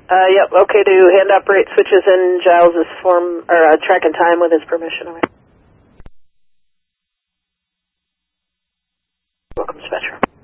Yep, okay to hand operate switches in Giles' form, or track and time with his permission. All right. Welcome, dispatcher.